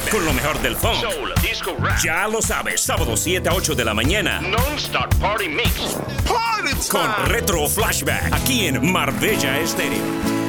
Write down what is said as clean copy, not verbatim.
con lo mejor del funk, soul, disco, rap. Ya lo sabes, sábado 7 a 8 de la mañana. Non-stop party mix. Con Retro Flashback, aquí en Marbella Estéreo.